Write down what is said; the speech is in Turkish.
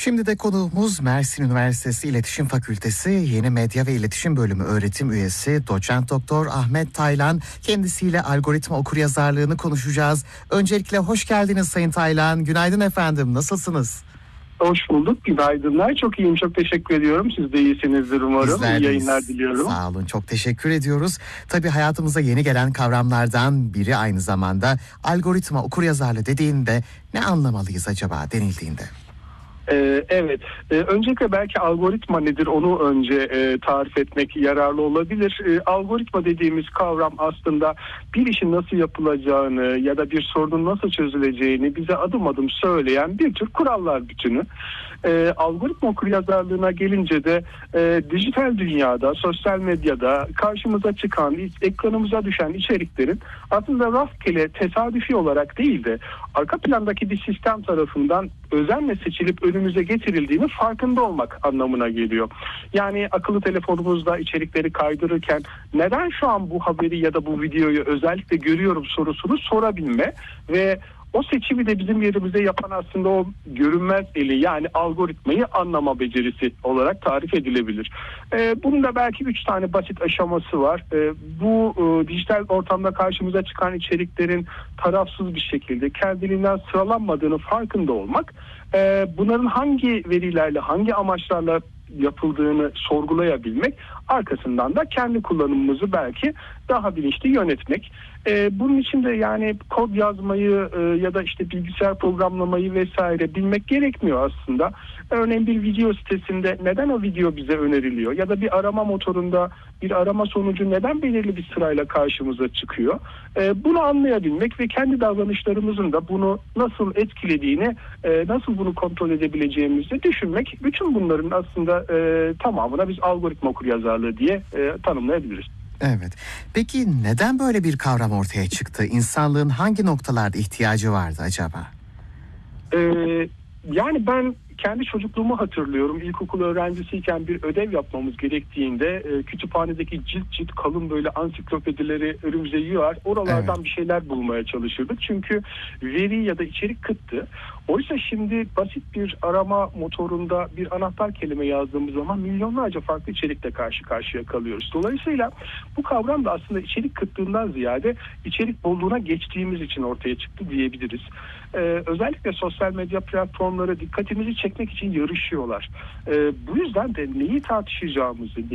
Şimdi de konuğumuz Mersin Üniversitesi İletişim Fakültesi Yeni Medya ve İletişim Bölümü öğretim üyesi Doçent Doktor Ahmet Taylan. Kendisiyle algoritma okuryazarlığını konuşacağız. Öncelikle hoş geldiniz Sayın Taylan. Günaydın efendim. Nasılsınız? Hoş bulduk. Günaydınlar. Çok iyiyim. Çok teşekkür ediyorum. Siz de iyisinizdir umarım. Bizler İyi yayınlar diliyorum. Sağ olun. Çok teşekkür ediyoruz. Tabii hayatımıza yeni gelen kavramlardan biri aynı zamanda algoritma okuryazarlığı dediğinde ne anlamalıyız acaba denildiğinde? Evet. Öncelikle belki algoritma nedir onu önce tarif etmek yararlı olabilir. Algoritma dediğimiz kavram aslında bir işin nasıl yapılacağını ya da bir sorunun nasıl çözüleceğini bize adım adım söyleyen bir tür kurallar bütünü. Algoritma okuryazarlığına gelince de dijital dünyada, sosyal medyada karşımıza çıkan, ekranımıza düşen içeriklerin aslında rastgele, tesadüfi olarak değil de arka plandaki bir sistem tarafından özenle seçilip önümüze getirildiğini farkında olmak anlamına geliyor. Yani akıllı telefonumuzda içerikleri kaydırırken neden şu an bu haberi ya da bu videoyu özellikle görüyorum sorusunu sorabilme ve o seçimi de bizim yerimize yapan aslında o görünmez eli, yani algoritmayı anlama becerisi olarak tarif edilebilir. Bunun da belki 3 tane basit aşaması var. Bu dijital ortamda karşımıza çıkan içeriklerin tarafsız bir şekilde kendiliğinden sıralanmadığını farkında olmak. Bunların hangi verilerle, hangi amaçlarla yapıldığını sorgulayabilmek, arkasından da kendi kullanımımızı belki daha bilinçli yönetmek. Bunun için de yani kod yazmayı ya da işte bilgisayar programlamayı vesaire bilmek gerekmiyor aslında. Örneğin bir video sitesinde neden o video bize öneriliyor ya da bir arama motorunda bir arama sonucu neden belirli bir sırayla karşımıza çıkıyor? Bunu anlayabilmek ve kendi davranışlarımızın da bunu nasıl etkilediğini, nasıl bunu kontrol edebileceğimizi düşünmek. Bütün bunların aslında tamamına biz algoritma okuryazarlığı diye tanımlayabiliriz. Evet. Peki neden böyle bir kavram ortaya çıktı? İnsanlığın hangi noktalarda ihtiyacı vardı acaba? Yani ben kendi çocukluğumu hatırlıyorum. İlkokul öğrencisiyken bir ödev yapmamız gerektiğinde kütüphanedeki cilt kalın böyle ansiklopedileri önümüze yığar. Oralardan bir şeyler bulmaya çalışırdık. Çünkü veri ya da içerik kıttı. Oysa şimdi basit bir arama motorunda bir anahtar kelime yazdığımız zaman milyonlarca farklı içerikle karşı karşıya kalıyoruz. Dolayısıyla bu kavram da aslında içerik kıtlığından ziyade içerik bolluğuna geçtiğimiz için ortaya çıktı diyebiliriz. Özellikle sosyal medya platformları dikkatimizi çekmek için yarışıyorlar. Bu yüzden de neyi tartışacağımızı,